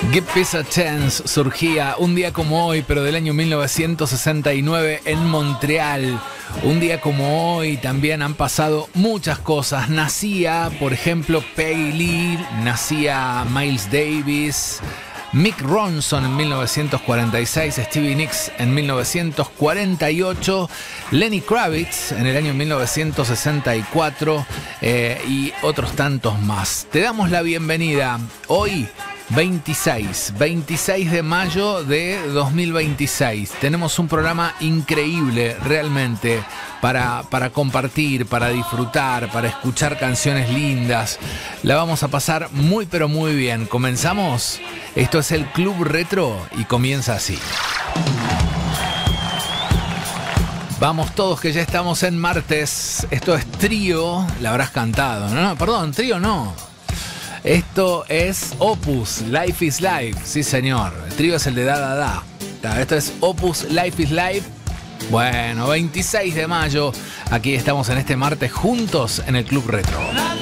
Give Peace a Chance surgía un día como hoy, pero del año 1969 en Montreal. Un día como hoy también han pasado muchas cosas. Nacía, por ejemplo, Peggy Lee, nacía Miles Davis, Mick Ronson en 1946, Stevie Nicks en 1948, Lenny Kravitz en el año 1964 y otros tantos más. Te damos la bienvenida hoy. 26 de mayo de 2026. Tenemos un programa increíble realmente para compartir, para disfrutar, para escuchar canciones lindas. La vamos a pasar muy pero muy bien. ¿Comenzamos? Esto es el Club Retro y comienza así. Vamos todos que ya estamos en martes. Esto es Trío. La habrás cantado, ¿no? Perdón, Trío no. Esto es Opus, Life is Life, sí señor. El trío es el de Da. Esto es Opus, Life is Life. Bueno, 26 de mayo, aquí estamos en este martes juntos en el Club Retro.